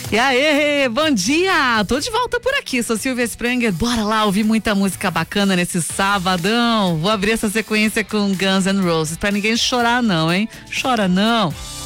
E aí, bom dia! Tô de volta por aqui, sou Silvia Spranger. Bora lá ouvir muita música bacana nesse sabadão. Vou abrir essa sequência com Guns N' Roses, pra ninguém chorar não, hein? Chora não!